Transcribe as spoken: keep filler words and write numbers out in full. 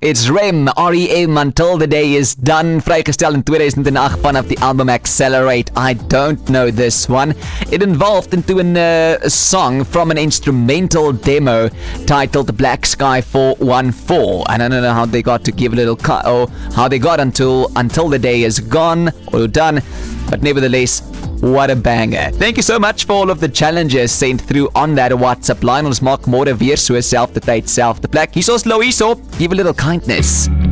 It's Rem, R E M, Until the Day is Done, vrygestel in tweeduisend agt vanaf die album Accelerate. I don't know this one. It involved into an, uh, a song from an instrumental demo titled Black Sky four one four. And I don't know how they got to give a little cut, or how they got until until the day is gone or done, but nevertheless, what a banger. Thank you so much for all of the challenges sent through on that WhatsApp line. Ons maak môre weer so self the tyd, self the plek. Hier is ons Louiso. Give a little kindness.